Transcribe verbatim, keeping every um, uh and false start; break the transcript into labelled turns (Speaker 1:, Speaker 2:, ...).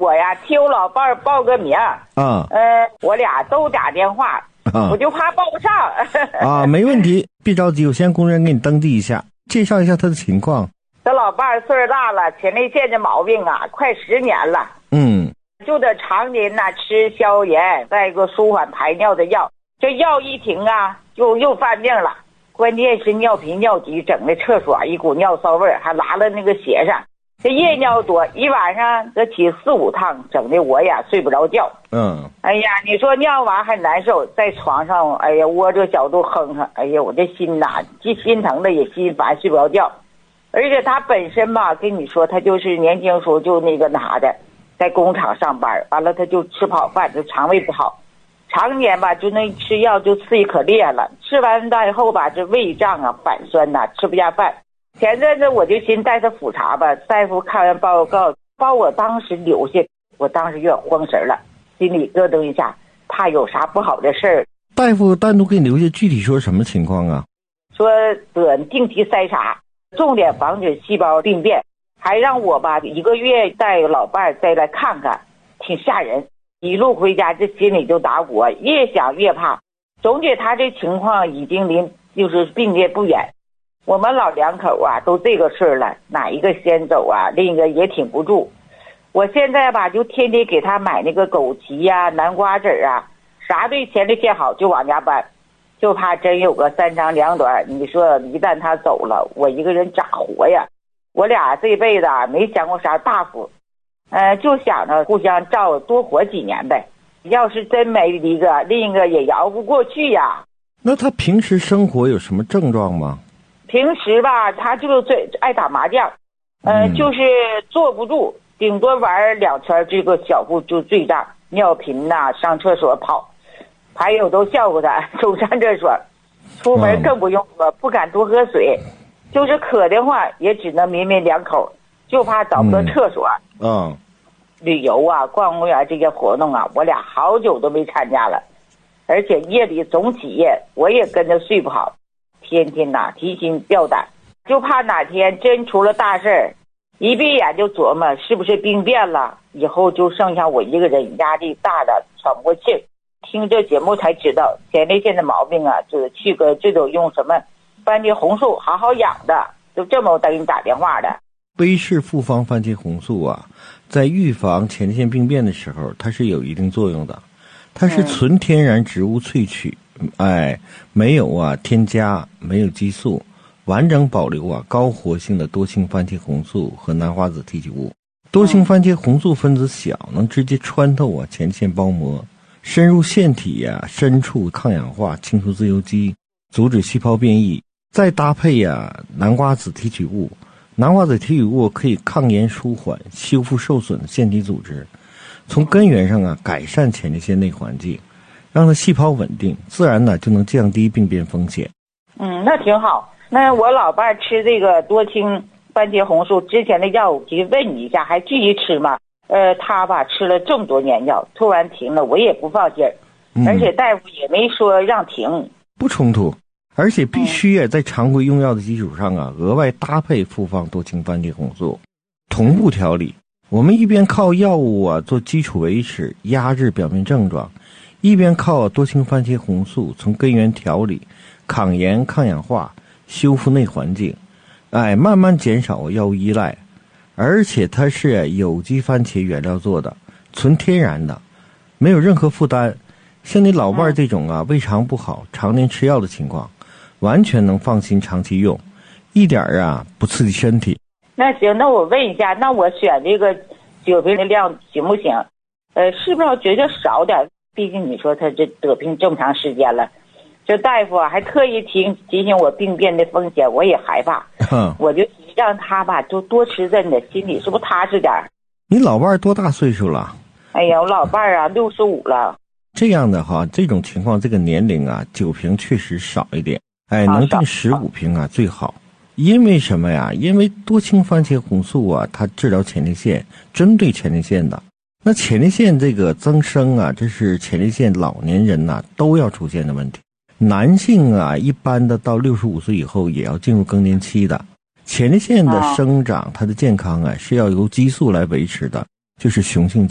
Speaker 1: 我呀替我老伴儿报个名啊，呃，我俩都打电话，啊、我就怕报不上。
Speaker 2: 啊，没问题，别着急，我先工作人员给你登记一下，介绍一下他的情况。
Speaker 1: 他老伴儿岁数大了，前列腺的毛病啊，快十年了。
Speaker 2: 嗯，
Speaker 1: 就得常年呐、啊、吃消炎，再一个舒缓排尿的药，这药一停啊，就又犯病了。关键是尿频尿急，整的厕所一股尿骚味儿，还拉了那个鞋上。这夜尿多，一晚上得起四五趟，整的我呀睡不着觉。
Speaker 2: 嗯，
Speaker 1: 哎呀，你说尿完还难受，在床上，哎呀窝着角度哼哼，哎呀我这心呐，既心疼的也心烦，睡不着觉。而且他本身吧，跟你说他就是年轻时候就那个那啥的，在工厂上班，完了他就吃不好饭，就肠胃不好，常年吧就那吃药就刺激可厉害了，吃完饭以后吧这胃胀啊反酸呐、啊，吃不下饭。前阵子我就寻带他复查吧，大夫看完报告把我当时留下，我当时有点慌神了，心里咯噔一下，怕有啥不好的事儿。
Speaker 2: 大夫单独给你留下，具体说什么情况啊？
Speaker 1: 说得定期筛查，重点防止细胞病变，还让我吧一个月带老伴儿再来看看，挺吓人。一路回家这心里就打鼓，越想越怕。总觉他这情况已经离就是病变不远。我们老两口啊都这个事儿了，哪一个先走啊，另一个也挺不住。我现在吧就天天给他买那个枸杞呀、啊、南瓜籽啊，啥对前列腺好就往家搬，就怕真有个三长两短。你说一旦他走了，我一个人咋活呀？我俩这辈子啊没享过啥大福，呃，就想着互相照多活几年呗。要是真没一个，另一个也摇不过去呀。
Speaker 2: 那他平时生活有什么症状吗？
Speaker 1: 平时吧，他就是最爱打麻将，呃，嗯、就是坐不住，顶多玩两圈，这个小腹就最大，尿频呐、啊，上厕所跑，还有都笑话他总上厕所，出门更不用说，不敢多喝水，就是渴的话也只能抿抿两口，就怕找不到厕所。
Speaker 2: 嗯，嗯
Speaker 1: 旅游啊，逛公园这些活动啊，我俩好久都没参加了，而且夜里总起夜，我也跟着睡不好。天天呐、啊、提心吊胆，就怕哪天真出了大事儿，一闭眼就琢磨是不是病变了，以后就剩下我一个人，压力大的喘不过气。听这节目才知道前列腺的毛病啊，就是去个这种用什么番茄红素好好养的，就这么等你打电话的。
Speaker 2: 威氏复方番茄红素啊，在预防前列腺病变的时候它是有一定作用的，它是纯天然植物萃取、嗯、哎，没有啊添加，没有激素，完整保留啊高活性的多氢番茄红素和南花籽提取物。多氢番茄红素分子小，能直接穿透啊前列腺包膜，深入腺体呀、啊、深处抗氧化，清除自由基，阻止细胞变异。再搭配呀、啊、南瓜籽提取物，南瓜籽提取物可以抗炎舒缓，修复受损的腺体组织，从根源上啊改善前列腺内环境，让它细胞稳定，自然呢就能降低病变风险。
Speaker 1: 嗯，那挺好。那我老伴吃这个多氢番茄红素之前的药，我就问你一下，还继续吃吗？呃，他吧吃了这么多年药，突然停了，我也不放心儿、嗯，而且大夫也没说让停，
Speaker 2: 不冲突。而且必须也在常规用药的基础上啊，额外搭配复方多氢番茄红素，同步调理。我们一边靠药物啊做基础维持，压制表面症状，一边靠多氢番茄红素从根源调理，抗炎抗氧化，修复内环境，哎，慢慢减少药物依赖。而且它是有机番茄原料做的，纯天然的，没有任何负担。像你老伴儿这种啊，胃肠不好，常年吃药的情况，完全能放心长期用，一点儿啊不刺激身体。
Speaker 1: 那行，那我问一下，那我选这个酒瓶的量行不行？呃，是不是觉得少点？毕竟你说他这得病这么长时间了，这大夫啊还特意提提醒我病变的风险，我也害怕。嗯，我就让他吧就多吃镇的，心里是不是踏实点？
Speaker 2: 你老伴儿多大岁数了？
Speaker 1: 哎呀，我老伴儿啊六十五了。
Speaker 2: 这样的哈，这种情况这个年龄啊，酒瓶确实少一点。哎，能定十五瓶啊最好。因为什么呀？因为多氢番茄红素啊，它治疗前列腺，针对前列腺的。那前列腺这个增生啊，这是前列腺老年人呐、啊、都要出现的问题。男性啊，一般的到六十五岁以后也要进入更年期的。前列腺的生长，它的健康啊是要由激素来维持的，就是雄性激素。